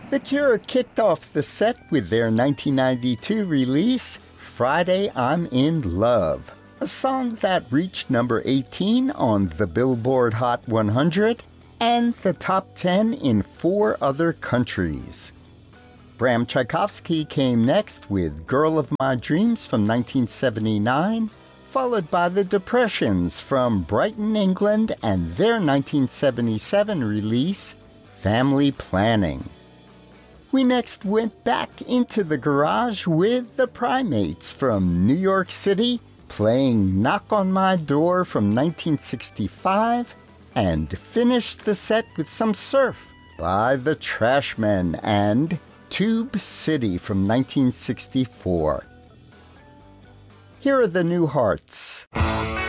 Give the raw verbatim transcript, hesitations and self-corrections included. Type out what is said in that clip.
The Cure kicked off the set with their nineteen ninety-two release, Friday I'm in Love, a song that reached number eighteen on the Billboard Hot one hundred and the top ten in four other countries. Bram Tchaikovsky came next with Girl of My Dreams from nineteen seventy-nine, followed by the Depressions from Brighton, England, and their nineteen seventy-seven release, Family Planning. We next went back into the garage with the Primates from New York City, playing Knock on My Door from nineteen sixty-five, and finished the set with some Surf by the Trashmen and Tube City from nineteen sixty-four. Here are the New Hearts.